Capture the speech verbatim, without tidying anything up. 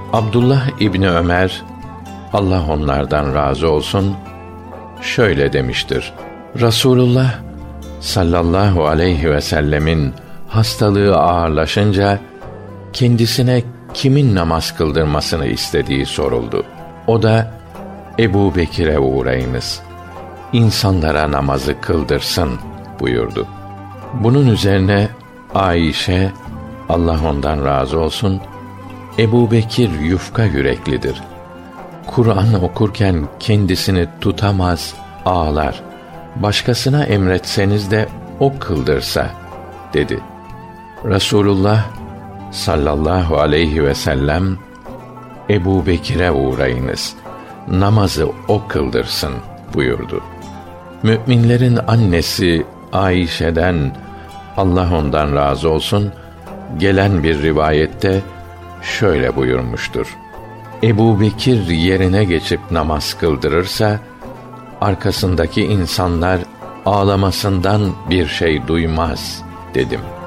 Abdullah İbni Ömer, Allah onlardan razı olsun, şöyle demiştir: Rasulullah sallallahu aleyhi ve sellemin hastalığı ağırlaşınca kendisine kimin namaz kıldırmasını istediği soruldu. O da Ebu Bekir'e uğrayınız, insanlara namazı kıldırsın buyurdu. Bunun üzerine Ayşe, Allah ondan razı olsun, Ebu Bekir yufka yüreklidir. Kur'an okurken kendisini tutamaz, ağlar. Başkasına emretseniz de o kıldırsa dedi. Resulullah sallallahu aleyhi ve sellem, Ebu Bekir'e uğrayınız, namazı o kıldırsın buyurdu. Mü'minlerin annesi Ayşe'den, Allah ondan razı olsun, gelen bir rivayette şöyle buyurmuştur: Ebu Bekir yerine geçip namaz kıldırırsa, arkasındaki insanlar ağlamasından bir şey duymaz dedim.